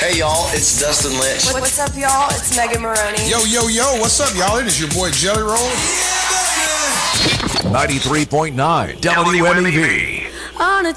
Hey y'all, it's Dustin Lynch. What's up, y'all? It's Megan Maroney. Yo, what's up, y'all? It is your boy Jelly Roll. 93.9 WMEV. On a